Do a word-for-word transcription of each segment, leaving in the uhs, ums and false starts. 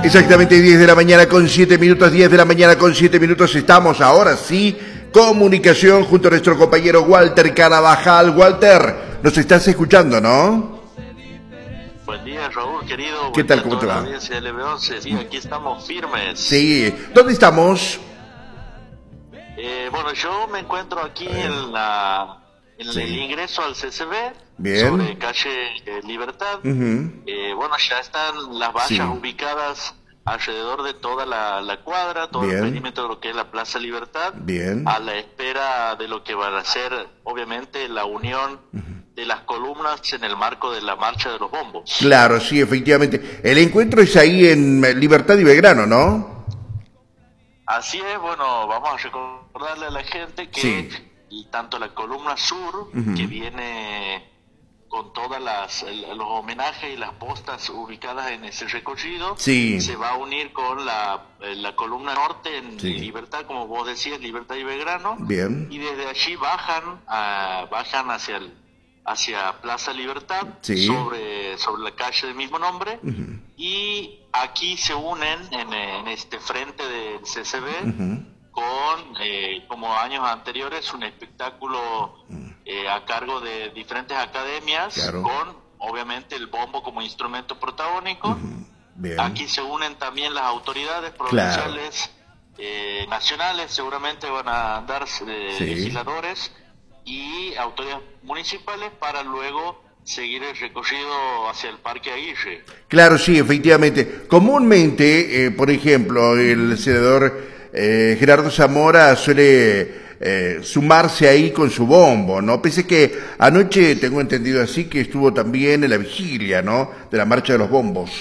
Exactamente diez de la mañana con siete minutos, diez de la mañana con siete minutos. Estamos ahora sí, comunicación junto a nuestro compañero Walter Carabajal. Walter, nos estás escuchando, ¿no? Buen día, Raúl, querido. ¿Qué Buen tal? día a ¿Cómo te toda va? la audiencia de L B once. Sí, aquí estamos firmes. Sí, ¿dónde estamos? Eh, bueno, yo me encuentro aquí en la en Sí. el ingreso al C C B, Bien. sobre calle eh, Libertad. Ujú. Eh, bueno, ya están las vallas Sí. ubicadas alrededor de toda la, la cuadra, todo Bien. el perímetro de lo que es la Plaza Libertad, Bien. a la espera de lo que va a ser, obviamente, la unión de las columnas en el marco de la marcha de los bombos. Claro, sí, efectivamente. El encuentro es ahí en Libertad y Belgrano, ¿no? Así es, bueno, vamos a recordarle a la gente que Sí. y tanto la columna sur, Ujú. que viene con todas las el- los homenajes y las postas ubicadas en ese recorrido, Sí. se va a unir con la, eh, la columna norte en Sí. Libertad, como vos decías, Libertad y Belgrano, Bien. y desde allí bajan a, bajan hacia el, hacia Plaza Libertad, Sí. sobre sobre la calle del mismo nombre, Ujú. y aquí se unen en, en este frente del C C B Ujú. con, eh, como años anteriores, un espectáculo eh, a cargo de diferentes academias, Claro. con obviamente el bombo como instrumento protagónico. Bien. Aquí se unen también las autoridades provinciales, eh, nacionales, seguramente van a andar eh, Sí. legisladores y autoridades municipales para luego seguir el recorrido hacia el Parque Aguirre. Claro, sí, efectivamente. Comúnmente, eh, por ejemplo, el senador eh, Gerardo Zamora suele eh, sumarse ahí con su bombo, ¿no? Pese que anoche, tengo entendido así, que estuvo también en la vigilia, ¿no? De la marcha de los bombos.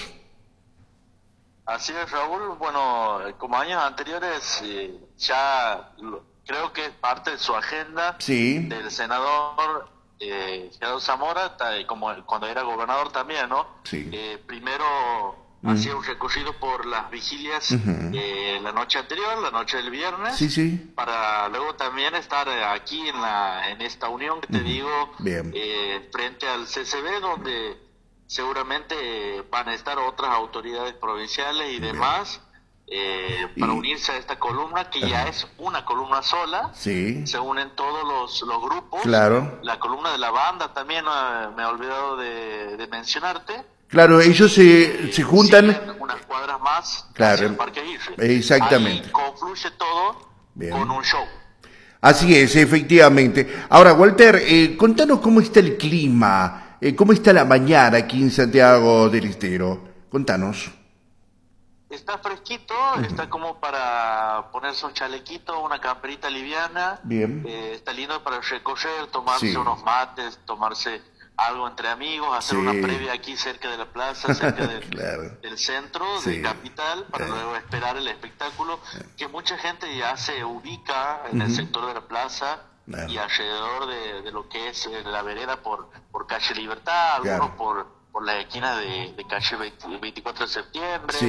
Así es, Raúl. Bueno, eh, como años anteriores, eh, ya lo- creo que es parte de su agenda Sí. del senador eh, Gerardo Zamora, ta- eh, como cuando era gobernador también, ¿no? Sí. Eh, primero hacía un recorrido por las vigilias Ujú. eh, la noche anterior, la noche del viernes, Sí, sí. para luego también estar eh, aquí en la en esta unión que te digo, Bien. eh, frente al C C B, donde seguramente eh, van a estar otras autoridades provinciales y demás eh, para Y- unirse a esta columna, que ya es una columna sola. Sí. Se unen todos los, los grupos. Claro. La columna de la banda también, eh, me he olvidado de, de mencionarte. Claro, ellos se, se juntan. Siguen unas cuadras más Claro. hacia el Parque Aguirre. Exactamente. Ahí confluye todo Bien. con un show. Así es, efectivamente. Ahora, Walter, eh, contanos cómo está el clima, eh, cómo está la mañana aquí en Santiago del Estero. Contanos. Está fresquito, está como para ponerse un chalequito, una camperita liviana. Bien. Eh, está lindo para recorrer, tomarse Sí. unos mates, tomarse algo entre amigos, hacer Sí. una previa aquí cerca de la plaza, cerca del, Claro. del centro, Sí. de Capital, para Eh. luego esperar el espectáculo, que mucha gente ya se ubica en el sector de la plaza Claro. y alrededor de, de lo que es eh, la vereda por, por calle Libertad, algunos Claro. por, por la esquina de, de calle veinte veinticuatro de septiembre. Sí.